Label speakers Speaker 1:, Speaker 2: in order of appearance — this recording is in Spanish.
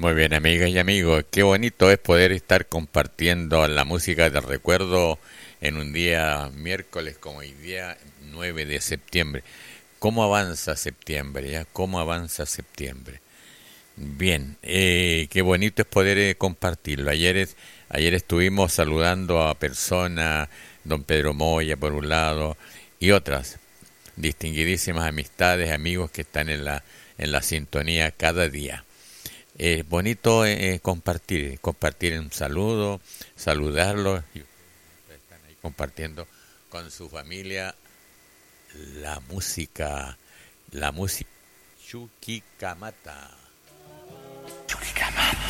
Speaker 1: Muy bien, amigas y amigos, qué bonito es poder estar compartiendo la música del recuerdo en un día miércoles como hoy día 9 de septiembre. ¿Cómo avanza septiembre? ¿Ya? ¿Cómo avanza septiembre? Bien, qué bonito es poder compartirlo. Ayer estuvimos saludando a personas, don Pedro Moya por un lado, y otras distinguidísimas amistades, amigos que están en la sintonía cada día. Es bonito compartir un saludo, saludarlos y ustedes están ahí compartiendo con su familia la música, la música Chuquicamata.